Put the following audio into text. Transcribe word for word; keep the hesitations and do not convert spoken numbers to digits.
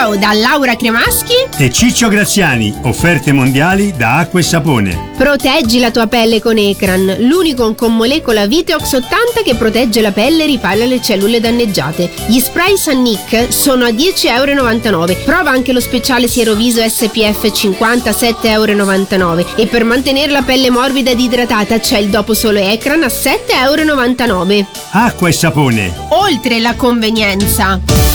Ciao da Laura Cremaschi e Ciccio Graziani, offerte mondiali da Acqua e Sapone. Proteggi la tua pelle con Ecran, l'unico con molecola Viteox ottanta che protegge la pelle e ripara le cellule danneggiate. Gli spray Sunnic sono a dieci e novantanove euro. Prova anche lo speciale Sieroviso S P F cinquanta a sette e novantanove euro. E per mantenere la pelle morbida ed idratata c'è il dopo solo Ecran a sette e novantanove euro. Acqua e Sapone. Oltre la convenienza.